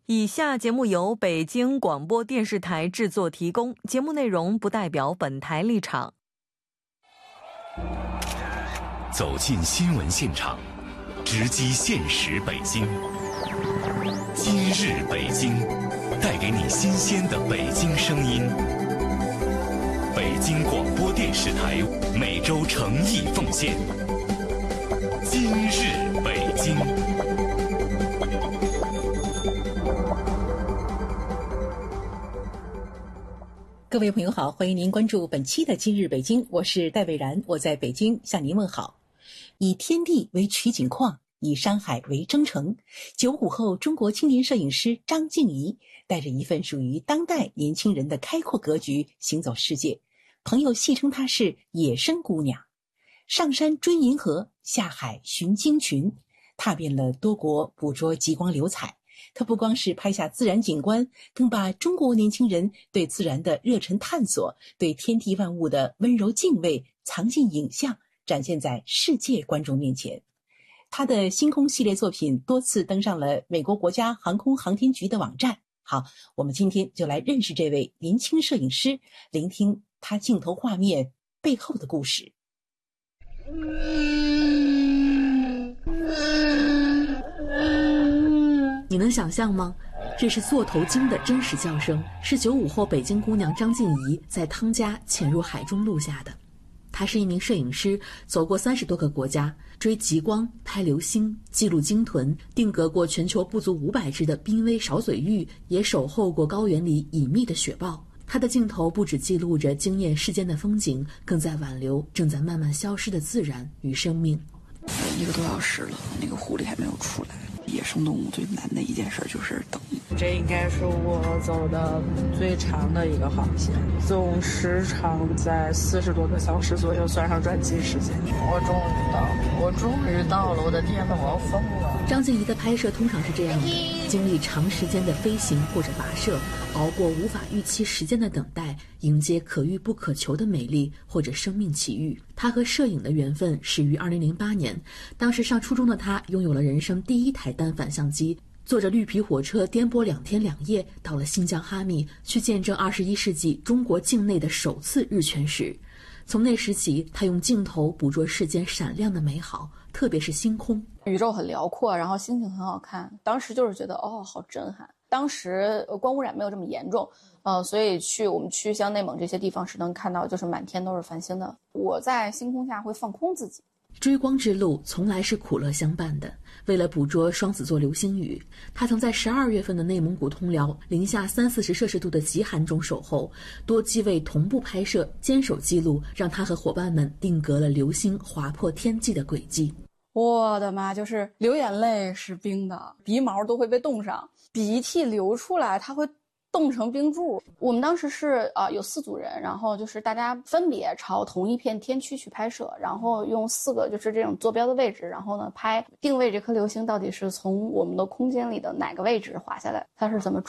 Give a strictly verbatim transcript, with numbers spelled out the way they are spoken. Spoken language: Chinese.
以下节目由北京广播电视台制作提供，节目内容不代表本台立场。 走进新闻现场，直击现实北京。今日北京，带给你新鲜的北京声音。北京广播电视台每周诚意奉献。今日北京。 各位朋友好，欢迎您关注本期的今日北京，我是戴伟然，我在北京向您问好。以天地为取景框，以山海为征程，九五后中国青年摄影师张静怡带着一份属于当代年轻人的开阔格局行走世界，朋友戏称她是野生姑娘。上山追银河，下海寻鲸群，踏遍了多国，捕捉极光流彩。他不光是拍下自然景观，更把中国年轻人对自然的热忱探索，对天地万物的温柔敬畏藏进影像，展现在世界观众面前。他的星空系列作品多次登上了美国国家航空航天局的网站。好，我们今天就来认识这位年轻摄影师，聆听他镜头画面背后的故事。 你能想象吗？这是座头鲸的真实叫声，是九五后北京姑娘张静怡在汤加潜入海中录下的。她是一名摄影师，走过三十多个国家，追极光、拍流星、记录鲸豚，定格过全球不足五百只的濒危少嘴鹬，也守候过高原里隐秘的雪豹。她的镜头不只记录着惊艳世间的风景，更在挽留正在慢慢消失的自然与生命。 一个多小时了，那个狐狸还没有出来。野生动物最难的一件事就是等。 这应该是我走的最长的一个航线，总时长在四十多个小时左右，算上转机时间。我终于到了，我终于到了！我的天哪，我要疯了！ 张静怡的拍摄通常是这样的：经历长时间的飞行或者跋涉，熬过无法预期时间的等待，迎接可遇不可求的美丽或者生命奇遇。她和摄影的缘分始于二零零八年，当时上初中的她拥有了人生第一台单反相机，坐着绿皮火车颠簸两天两夜，到了新疆哈密，去见证二十一世纪中国境内的首次日全食。从那时起，她用镜头捕捉世间闪亮的美好，特别是星空。 宇宙很辽阔，然后星星很好看，当时就是觉得哦，好震撼。当时光污染没有这么严重，呃，所以去我们去像内蒙这些地方是能看到，就是满天都是繁星的。我在星空下会放空自己。 追光之路从来是苦乐相伴的。为了捕捉双子座流星雨，他曾在十二月份的内蒙古通辽零下三四十摄氏度的极寒中守候，多机位同步拍摄，坚守记录，让他和伙伴们定格了流星划破天际的轨迹。 我的妈，就是流眼泪是冰的，鼻毛都会被冻上，鼻涕流出来它会冻成冰柱。我们当时是呃有四组人，然后就是大家分别朝同一片天区去拍摄，然后用四个就是这种坐标的位置，然后呢拍定位这颗流星到底是从我们的空间里的哪个位置滑下来，它是怎么